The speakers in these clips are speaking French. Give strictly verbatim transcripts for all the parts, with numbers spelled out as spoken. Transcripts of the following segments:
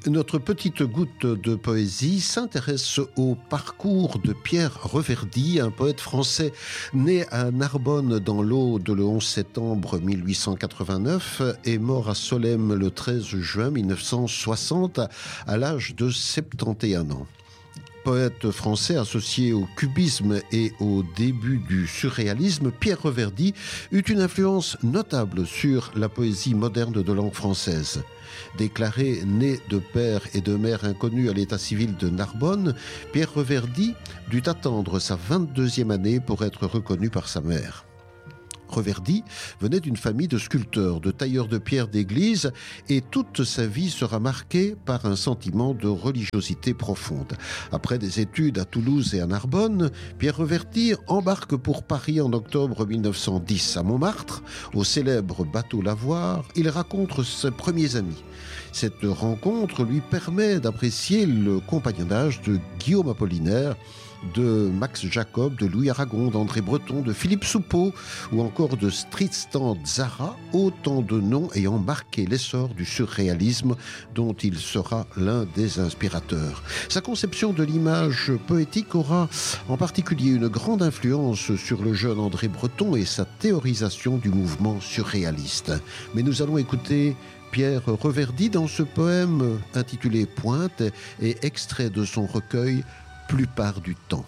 Notre petite goutte de poésie s'intéresse au parcours de Pierre Reverdy, un poète français né à Narbonne dans l'Aude le onze septembre mille huit cent quatre-vingt-neuf et mort à Solesmes le treize juin mille neuf cent soixante à l'âge de soixante et un ans. Poète français associé au cubisme et au début du surréalisme, Pierre Reverdy eut une influence notable sur la poésie moderne de langue française. Déclaré né de père et de mère inconnus à l'état civil de Narbonne, Pierre Reverdy dut attendre sa vingt-deuxième année pour être reconnu par sa mère. Reverdy venait d'une famille de sculpteurs, de tailleurs de pierre d'église, et toute sa vie sera marquée par un sentiment de religiosité profonde. Après des études à Toulouse et à Narbonne, Pierre Reverdy embarque pour Paris en octobre mille neuf cent dix. À Montmartre, au célèbre bateau Lavoir, il rencontre ses premiers amis. Cette rencontre lui permet d'apprécier le compagnonnage de Guillaume Apollinaire, de Max Jacob, de Louis Aragon, d'André Breton, de Philippe Soupeau ou encore de Tristan Tzara, autant de noms ayant marqué l'essor du surréalisme dont il sera l'un des inspirateurs. Sa conception de l'image poétique aura en particulier une grande influence sur le jeune André Breton et sa théorisation du mouvement surréaliste. Mais nous allons écouter Pierre Reverdy dans ce poème intitulé Pointe et extrait de son recueil Plupart du temps.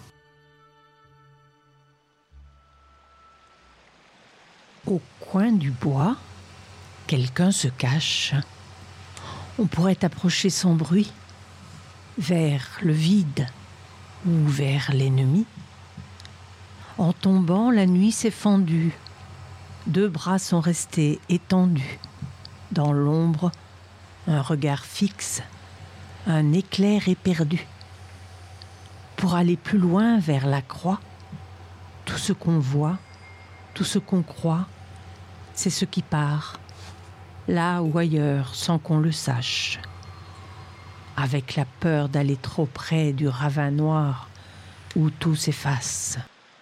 Au coin du bois, quelqu'un se cache. On pourrait approcher sans bruit, vers le vide ou vers l'ennemi. En tombant, la nuit s'est fendue. Deux bras sont restés étendus. Dans l'ombre, un regard fixe, un éclair éperdu. Pour aller plus loin vers la croix, tout ce qu'on voit, tout ce qu'on croit, c'est ce qui part, là ou ailleurs, sans qu'on le sache. Avec la peur d'aller trop près du ravin noir où tout s'efface.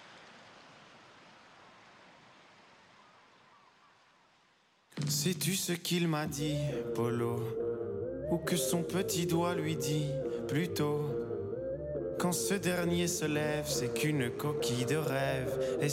Sais-tu ce qu'il m'a dit, Polo? Ou que son petit doigt lui dit, plutôt? Quand ce dernier se lève, c'est qu'une coquille de rêve. Et